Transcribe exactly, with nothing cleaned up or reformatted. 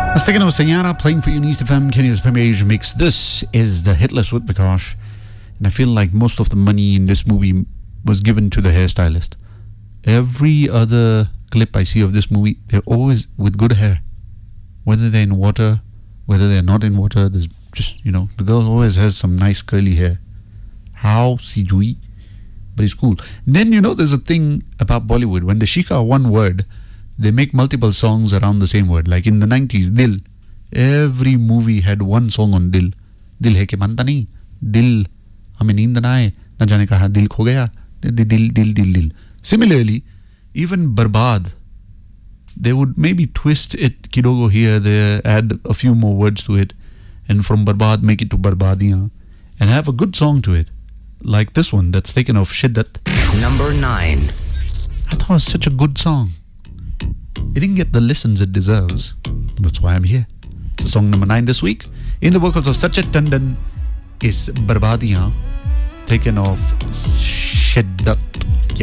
I was thinking of Sayara playing for you in East F M, Kenya's premier Asia mix. This is the hit list with Bikash. And I feel like most of the money in this movie was given to the hairstylist. Every other clip I see of this movie, they're always with good hair. Whether they're in water, whether they're not in water, there's just, you know, the girl always has some nice curly hair. How sijui? But it's cool. And then, you know, there's a thing about Bollywood. When they shika one word, they make multiple songs around the same word. Like in the nineties, Dil. Every movie had one song on Dil. Dil hai ke manta nahi. Dil hame neend na aaye. Na jane kaha dil kho gaya. Dil, dil, dil, dil, dil. Similarly, even Barbad, they would maybe twist it kidogo here, there, add a few more words to it, and from Barbad make it to Barbadiyan, and have a good song to it. Like this one that's taken off Shiddat. Number nine. I thought it was such a good song. It didn't get the listens it deserves. That's why I'm here. So song number nine this week, in the vocals of Sachet Tandon, is Barbadiyan, taken off Shiddat.